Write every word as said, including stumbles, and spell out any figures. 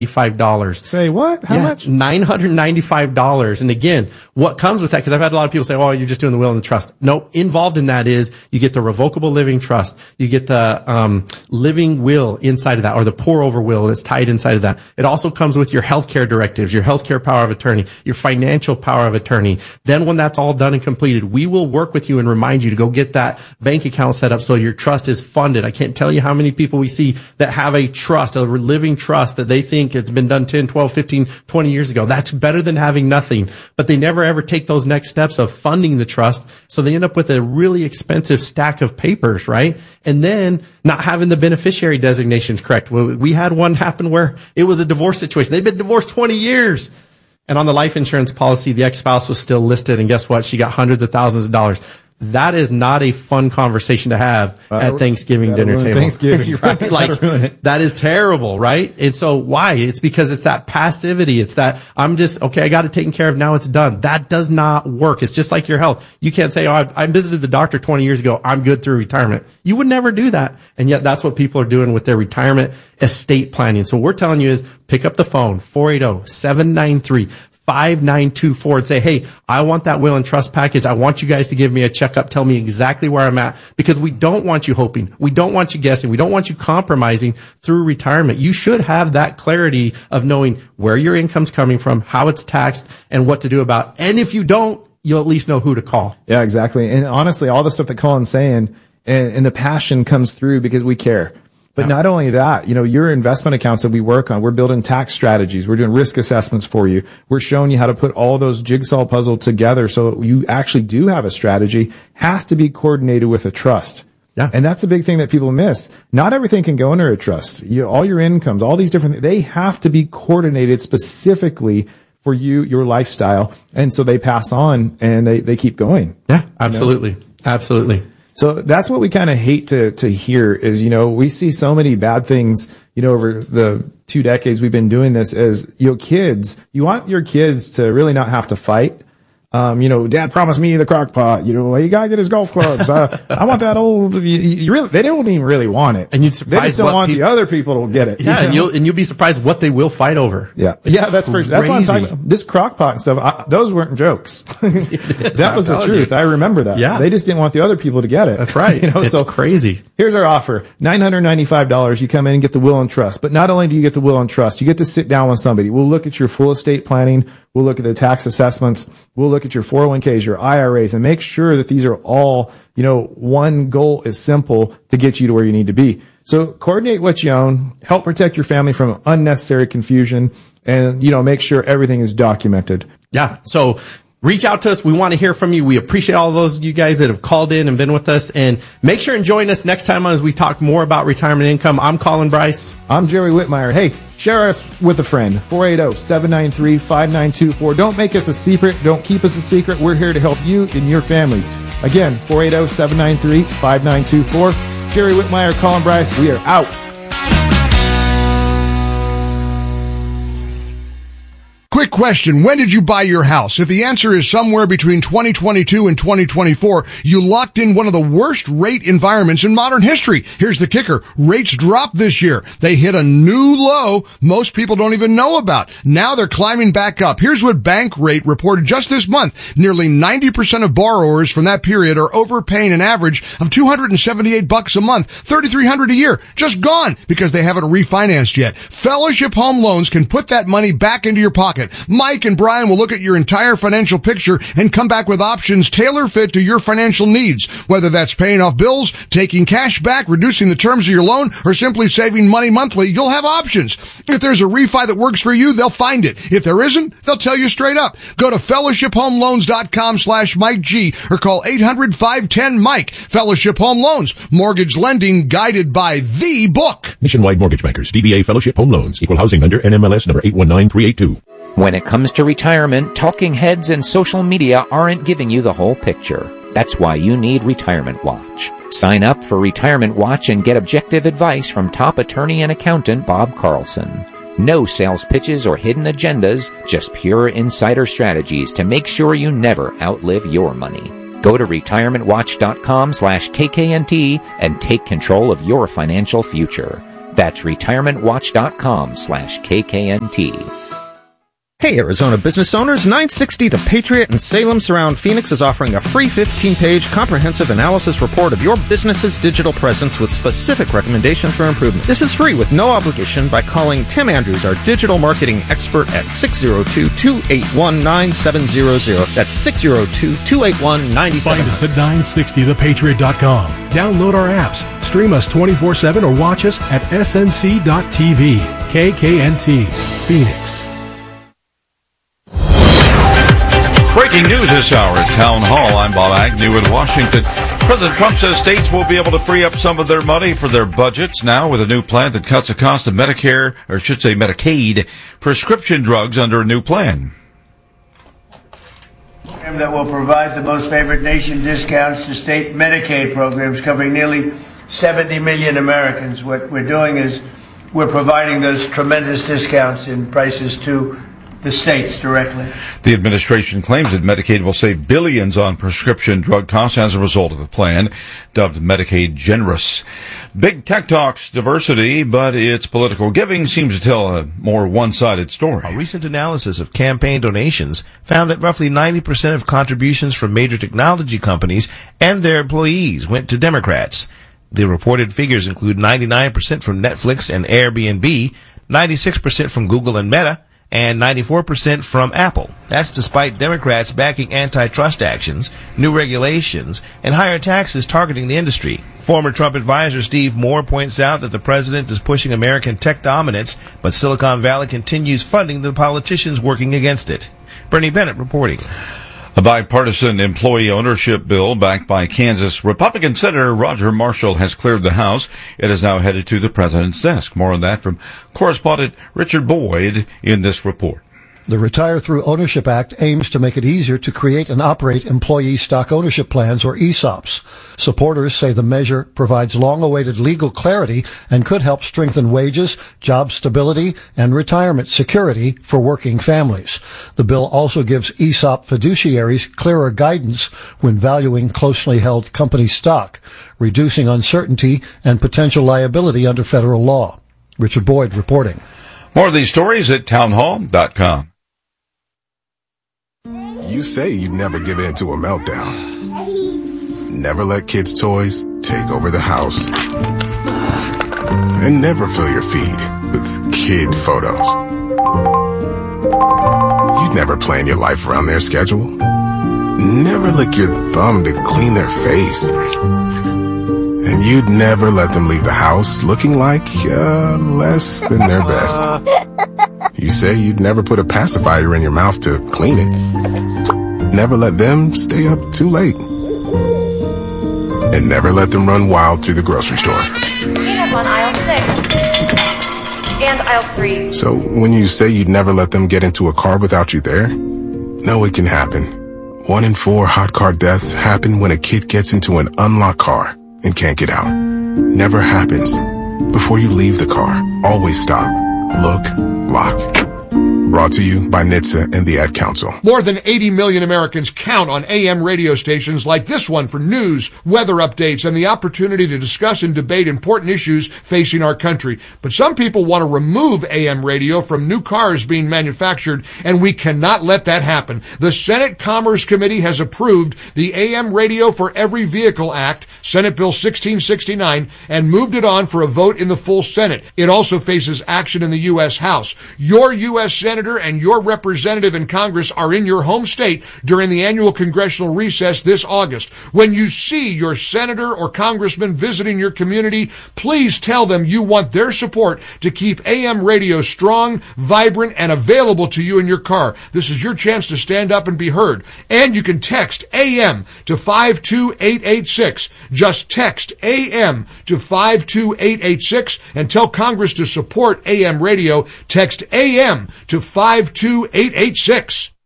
Five dollars. Say what? How yeah, much? Nine hundred ninety-five dollars. And again, what comes with that? Because I've had a lot of people say, "Oh, you're just doing the will and the trust." No, involved in that is you get the revocable living trust, you get the um living will inside of that, or the pour over will that's tied inside of that. It also comes with your healthcare directives, your healthcare power of attorney, your financial power of attorney. Then, when that's all done and completed, we will work with you and remind you to go get that bank account set up so your trust is funded. I can't tell you how many people we see that have a trust, a living trust that they think it's been done ten, twelve, fifteen, twenty years ago. That's better than having nothing. But they never ever take those next steps of funding the trust. So they end up with a really expensive stack of papers, right? And then not having the beneficiary designations correct. We had one happen where it was a divorce situation. They've been divorced twenty years. And on the life insurance policy, the ex-spouse was still listed. And guess what? She got hundreds of thousands of dollars. That is not a fun conversation to have uh, at Thanksgiving dinner table. Thanksgiving. Right? Like, that is terrible, right? And so why? It's because it's that passivity. It's that I'm just, okay, I got it taken care of. Now it's done. That does not work. It's just like your health. You can't say, oh, I, I visited the doctor twenty years ago. I'm good through retirement. You would never do that. And yet that's what people are doing with their retirement estate planning. So we're telling you is pick up the phone, four eight zero, seven nine three, five nine two four and say, hey, I want that will and trust package. I want you guys to give me a checkup. Tell me exactly where I'm at, because we don't want you hoping. We don't want you guessing. We don't want you compromising through retirement. You should have that clarity of knowing where your income's coming from, how it's taxed, and what to do about it. And if you don't, you'll at least know who to call. Yeah, exactly. And honestly, all the stuff that Colin's saying and, and the passion comes through because we care. But not only that, you know, your investment accounts that we work on, we're building tax strategies. We're doing risk assessments for you. We're showing you how to put all those jigsaw puzzles together so you actually do have a strategy. Has to be coordinated with a trust. Yeah. And that's the big thing that people miss. Not everything can go under a trust. You, all your incomes, all these different, they have to be coordinated specifically for you, your lifestyle. And so they pass on and they, they keep going. Yeah, absolutely. You know? Absolutely. So that's what we kind of hate to, to hear is, you know, we see so many bad things, you know, over the two decades we've been doing this as, you know, kids, you want your kids to really not have to fight. Um, you know, Dad promised me the crock pot, you know, you gotta get his golf clubs. Uh, I want that old, you, you really, they don't even really want it. And you'd they just don't want pe- the other people to get it. Yeah. You know? And you'll, and you'll be surprised what they will fight over. Yeah. Yeah. That's for, that's what I'm talking about. This crock pot and stuff, I, those weren't jokes. That was the truth. You. I remember that. Yeah. They just didn't want the other people to get it. That's right. You know, it's so crazy. Here's our offer. nine hundred ninety-five dollars. You come in and get the will and trust. But not only do you get the will and trust, you get to sit down with somebody. We'll look at your full estate planning. We'll look at the tax assessments. We'll look at your four oh one k's, your I R As, and make sure that these are all, you know, one goal is simple to get you to where you need to be. So coordinate what you own, help protect your family from unnecessary confusion, and, you know, make sure everything is documented. Yeah. So reach out to us. We want to hear from you. We appreciate all those of you guys that have called in and been with us. And make sure and join us next time as we talk more about retirement income. I'm Colin Bryce. I'm Jerry Whitmire. Hey, share us with a friend. four eight zero, seven nine three, five nine two four. Don't make us a secret. Don't keep us a secret. We're here to help you and your families. Again, four eight zero, seven nine three, five nine two four. Jerry Whitmire, Colin Bryce. We are out. Quick question. When did you buy your house? If the answer is somewhere between twenty twenty-two and twenty twenty-four, you locked in one of the worst rate environments in modern history. Here's the kicker. Rates dropped this year. They hit a new low most people don't even know about. Now they're climbing back up. Here's what Bankrate reported just this month. Nearly ninety percent of borrowers from that period are overpaying an average of two hundred seventy-eight bucks a month, thirty-three hundred a year. Just gone because they haven't refinanced yet. Fellowship Home Loans can put that money back into your pocket. Mike and Brian will look at your entire financial picture and come back with options tailor-fit to your financial needs. Whether that's paying off bills, taking cash back, reducing the terms of your loan, or simply saving money monthly, you'll have options. If there's a refi that works for you, they'll find it. If there isn't, they'll tell you straight up. Go to fellowship home loans dot com slash Mike G or call eight hundred, five one zero, Mike. Fellowship Home Loans. Mortgage lending guided by the book. Nationwide Mortgage Bankers. D B A Fellowship Home Loans. Equal housing lender. N M L S number eight one nine three eight two. When it comes to retirement, talking heads and social media aren't giving you the whole picture. That's why you need Retirement Watch. Sign up for Retirement Watch and get objective advice from top attorney and accountant Bob Carlson. No sales pitches or hidden agendas, just pure insider strategies to make sure you never outlive your money. Go to retirement watch dot com slash K K N T and take control of your financial future. That's retirementwatch.com slash KKNT. Hey, Arizona business owners, nine sixty The Patriot in Salem Surround Phoenix is offering a free fifteen-page comprehensive analysis report of your business's digital presence with specific recommendations for improvement. This is free with no obligation by calling Tim Andrews, our digital marketing expert, at six oh two, two eight one, nine seven zero zero. That's six oh two, two eight one, nine seven zero zero. Find us at nine sixty the patriot dot com. Download our apps, stream us twenty-four seven, or watch us at S N C dot T V. K K N T, Phoenix. Breaking news this hour at Town Hall. I'm Bob Agnew in Washington. President Trump says states will be able to free up some of their money for their budgets now with a new plan that cuts the cost of Medicare, or I should say Medicaid, prescription drugs under a new plan. That will provide the most favored nation discounts to state Medicaid programs covering nearly seventy million Americans. What we're doing is we're providing those tremendous discounts in prices to the states directly. The administration claims that Medicaid will save billions on prescription drug costs as a result of the plan, dubbed Medicaid Generous. Big tech talks diversity, but its political giving seems to tell a more one-sided story. A recent analysis of campaign donations found that roughly ninety percent of contributions from major technology companies and their employees went to Democrats. The reported figures include ninety-nine percent from Netflix and Airbnb, ninety-six percent from Google and Meta, and ninety-four percent from Apple. That's despite Democrats backing antitrust actions, new regulations, and higher taxes targeting the industry. Former Trump advisor Steve Moore points out that the president is pushing American tech dominance, but Silicon Valley continues funding the politicians working against it. Bernie Bennett reporting. A bipartisan employee ownership bill backed by Kansas Republican Senator Roger Marshall has cleared the House. It is now headed to the president's desk. More on that from correspondent Richard Boyd in this report. The Retire Through Ownership Act aims to make it easier to create and operate employee stock ownership plans, or E S O Ps. Supporters say the measure provides long-awaited legal clarity and could help strengthen wages, job stability, and retirement security for working families. The bill also gives E S O P fiduciaries clearer guidance when valuing closely held company stock, reducing uncertainty and potential liability under federal law. Richard Boyd reporting. More of these stories at townhall dot com. You say you'd never give in to a meltdown. Never let kids' toys take over the house. And never fill your feed with kid photos. You'd never plan your life around their schedule. Never lick your thumb to clean their face. And you'd never let them leave the house looking like uh, less than their best. You say you'd never put a pacifier in your mouth to clean it. Never let them stay up too late. And never let them run wild through the grocery store. Peanuts on aisle six. And aisle three. So when you say you'd never let them get into a car without you there, no, it can happen. One in four hot car deaths happen when a kid gets into an unlocked car and can't get out. Never happens. Before you leave the car, always stop, look, lock. Brought to you by N H T S A and the Ad Council. More than eighty million Americans count on A M radio stations like this one for news, weather updates, and the opportunity to discuss and debate important issues facing our country. But some people want to remove A M radio from new cars being manufactured, and we cannot let that happen. The Senate Commerce Committee has approved the A M Radio for Every Vehicle Act, Senate Bill sixteen sixty-nine, and moved it on for a vote in the full Senate. It also faces action in the U S House. Your U S Senator and your representative in Congress are in your home state during the annual congressional recess this August. When you see your senator or congressman visiting your community, please tell them you want their support to keep A M radio strong, vibrant, and available to you in your car. This is your chance to stand up and be heard. And you can text A M to five two eight eight six. Just text A M to five two eight eight six and tell Congress to support A M radio. Text A M to five two eight eight six.